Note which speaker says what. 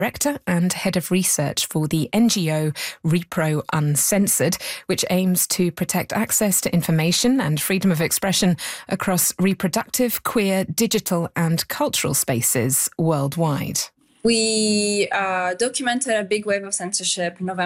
Speaker 1: Director and Head of Research for the NGO Repro Uncensored, which aims to protect access to information and freedom of expression across reproductive, queer, digital and cultural spaces worldwide.
Speaker 2: We documented a big wave of censorship in November